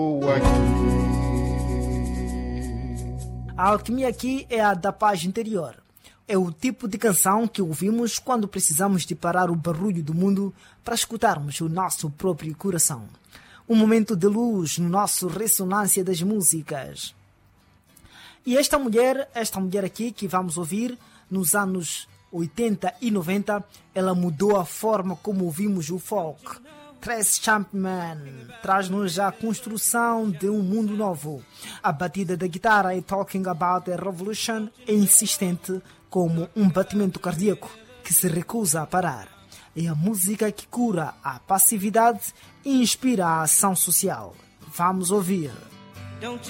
A alquimia aqui é a da paz interior. É o tipo de canção que ouvimos quando precisamos de parar o barulho do mundo para escutarmos o nosso próprio coração. Um momento de luz no nosso Ressonância das Músicas. E esta mulher aqui que vamos ouvir, nos anos 80 e 90, ela mudou a forma como ouvimos o folk. Tracy Chapman traz-nos a construção de um mundo novo. A batida da guitarra e Talking About a Revolution é insistente como um batimento cardíaco que se recusa a parar. É a música que cura a passividade e inspira a ação social. Vamos ouvir.